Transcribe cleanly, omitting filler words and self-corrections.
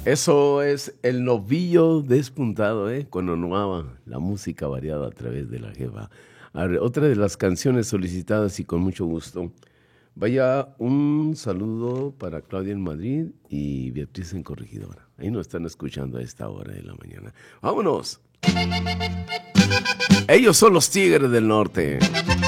Eso es el novillo despuntado, con Onuaba, la música variada a través de la jefa. A ver, otra de las canciones solicitadas y con mucho gusto. Vaya un saludo para Claudia en Madrid y Beatriz en Corregidora. Ahí nos están escuchando a esta hora de la mañana. ¡Vámonos! Ellos son los Tigres del Norte.